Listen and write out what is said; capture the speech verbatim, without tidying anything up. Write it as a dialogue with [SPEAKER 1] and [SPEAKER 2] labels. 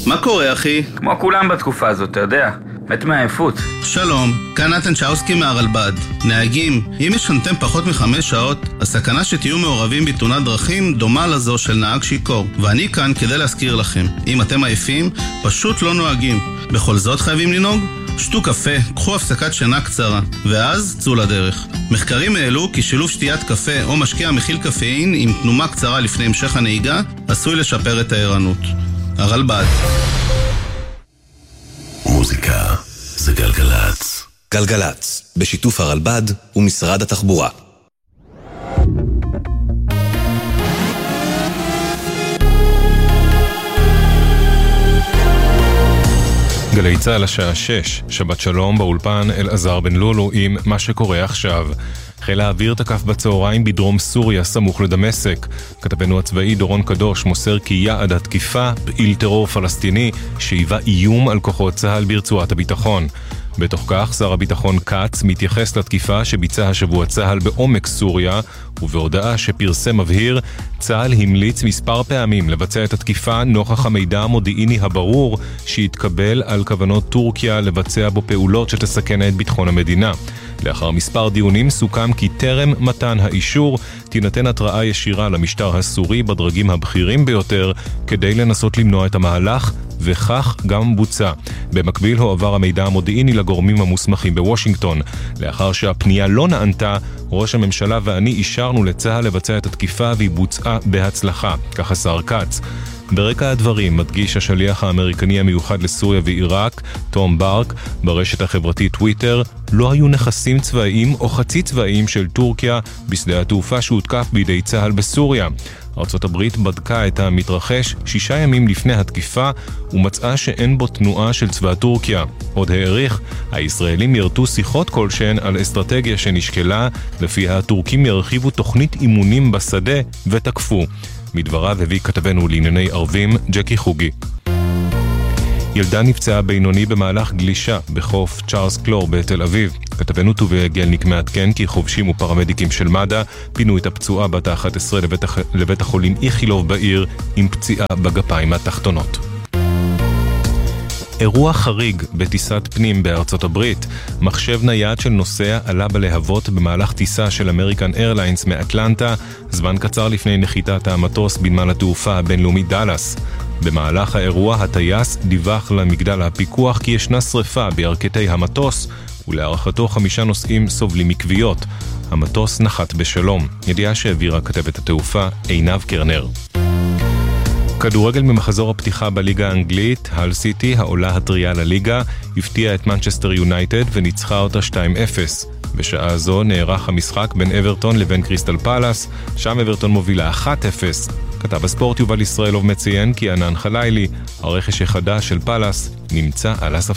[SPEAKER 1] מה קורה, אחי?
[SPEAKER 2] כמו כולם בתקופה הזאת, אתה יודע. מת מעייפות.
[SPEAKER 1] שלום, כאן נתן צ'אוסקי מהרלב"ד. נהגים, אם ישנתם פחות מחמש שעות, הסכנה שתהיו מעורבים בתאונת דרכים דומה לזו של נהג שיכור. ואני כאן כדי להזכיר לכם. אם אתם עייפים, פשוט לא נוהגים. בכל זאת חייבים לנהוג? שתו קפה, קחו הפסקת שינה קצרה, ואז צאו לדרך. מחקרים העלו כי שילוב שתיית קפה או משקה המכיל קפאין עם תנומה קצרה לפני המשך הנהיגה עשוי לשפר את הערנות. הרלב"ד.
[SPEAKER 3] מוזיקה זה גלגלץ.
[SPEAKER 4] גלגלץ, בשיתוף הרלב"ד ומשרד התחבורה.
[SPEAKER 5] גלי צהל השעה שש, שבת שלום באולפן אלעזר בן לולו עם מה שקורה עכשיו. חיל האוויר תקף בצהריים בדרום סוריה סמוך לדמשק. כתבנו הצבאי דורון קדוש מוסר כי יעד התקיפה פעיל טרור פלסטיני שהיווה איום על כוחות צהל ברצועת הביטחון. בתוך כך שר הביטחון קץ מתייחס לתקיפה שביצע השבוע צהל בעומק סוריה, ובהודעה שפרסם מבהיר, צהל המליץ מספר פעמים לבצע את התקיפה נוכח המידע המודיעיני הברור שהתקבל על כוונות טורקיה לבצע בו פעולות שתסכן את ביטחון המדינה. לאחר מספר דיונים סוכם כי טרם מתן האישור תינתן התראה ישירה למשטר הסורי בדרגים הבכירים ביותר כדי לנסות למנוע את המהלך, וכך גם בוצע. במקביל הועבר המידע המודיעיני לגורמים המוסמכים בוושינגטון. לאחר שהפנייה לא נענתה, ראש הממשלה ואני אישרנו לצהל לבצע את התקיפה והיא בוצעה בהצלחה, כך השר קץ. ברקע הדברים מדגיש השליח האמריקני המיוחד לסוריה ועיראק, תום ברק, ברשת החברתית טוויטר, לא היו נכסים צבאיים או חצי צבאיים של טורקיה בשדה התעופה שהותקף בידי צהל בסוריה. ארצות הברית בדקה את המתרחש שישה ימים לפני התקיפה ומצאה שאין בו תנועה של צבא טורקיה. עוד העריך, הישראלים ירתו שיחות כלשהן על אסטרטגיה שנשקלה, לפיה הטורקים ירחיבו תוכנית אימונים בשדה ותקפו. מדבריו הביא כתבנו לענייני ערבים ג'קי חוגי. ילדה נפצעה בינוני במהלך גלישה בחוף צ'ארלס קלור בתל אביב. כתבנו טובי גלניק מעדכן כי חובשים ופרמדיקים של מד"א פינו את הפצועה בת ה-אחת עשרה לבית, הח... לבית החולים איכילוב בעיר עם פציעה בגפיים התחתונות. אירוע חריג בטיסת פנים בארצות הברית. מחשב נייד של נוסע עלה בלהבות במהלך טיסה של אמריקן איירליינס מאטלנטה, זמן קצר לפני נחיתת המטוס בנמל התעופה הבינלאומי דאלאס. במהלך האירוע הטייס דיווח למגדל הפיקוח כי ישנה שריפה בירכתי המטוס, ולהערכתו חמישה נוסעים סובלים מכוויות. המטוס נחת בשלום. ידיעה שהעבירה כתבת התעופה עינב קרנר. כדורגל ממחזור הפתיחה בליגה האנגלית, הל סיטי, העולה הטריה לליגה, הפתיעה את מנצ'סטר יונייטד וניצחה אותה שתיים אפס. בשעה זו נערך המשחק בין אברטון לבין קריסטל פלאס, שם אברטון מובילה אחת אפס. כתב הספורט יובל ישראלוב מציין כי ענן חלילי, הרכש החדש של פלאס, נמצא על הספסל.